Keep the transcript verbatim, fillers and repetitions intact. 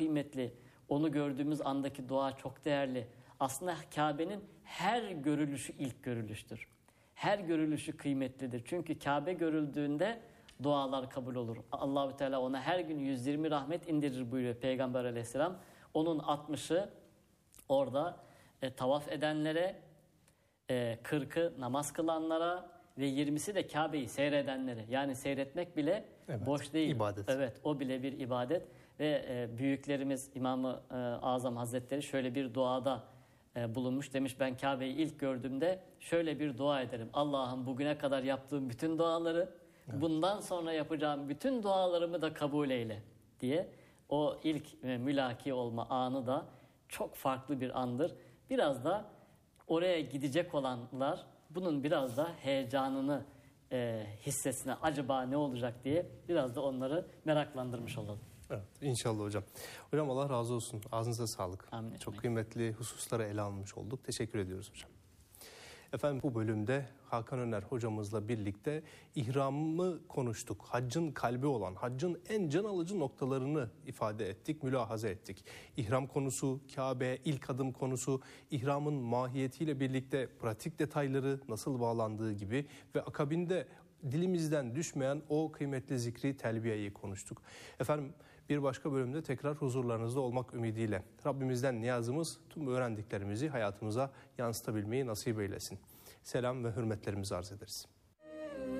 kıymetli. Onu gördüğümüz andaki dua çok değerli. Aslında Kabe'nin her görülüşü ilk görülüştür. Her görülüşü kıymetlidir. Çünkü Kabe görüldüğünde dualar kabul olur. Allah-u Teala ona her gün yüz yirmi rahmet indirir buyuruyor Peygamber Aleyhisselam. Onun altmışı orada e, tavaf edenlere, e, kırkı namaz kılanlara ve yirmisi de Kabe'yi seyredenlere. Yani seyretmek bile evet, boş değil. İbadet. Evet, o bile bir ibadet. Ve e, büyüklerimiz İmam-ı e, Azam Hazretleri şöyle bir duada e, bulunmuş. Demiş ben Kabe'yi ilk gördüğümde şöyle bir dua ederim. Allah'ım bugüne kadar yaptığım bütün duaları, evet, bundan sonra yapacağım bütün dualarımı da kabul eyle diye. O ilk e, mülaki olma anı da çok farklı bir andır. Biraz da oraya gidecek olanlar bunun biraz da heyecanını e, hissesine acaba ne olacak diye biraz da onları meraklandırmış olalım. Evet, inşallah hocam. Hocam Allah razı olsun. Ağzınıza sağlık. Amin. Çok kıymetli hususları ele almış olduk. Teşekkür ediyoruz hocam. Efendim bu bölümde Hakan Öner hocamızla birlikte ihramı konuştuk. Haccın kalbi olan, haccın en can alıcı noktalarını ifade ettik, mülahaza ettik. İhram konusu, Kabe, ilk adım konusu, ihramın mahiyetiyle birlikte pratik detayları nasıl bağlandığı gibi ve akabinde dilimizden düşmeyen o kıymetli zikri telbiyeyi konuştuk. Efendim bir başka bölümde tekrar huzurlarınızda olmak ümidiyle Rabbimizden niyazımız tüm öğrendiklerimizi hayatımıza yansıtabilmeyi nasip eylesin. Selam ve hürmetlerimizi arz ederiz.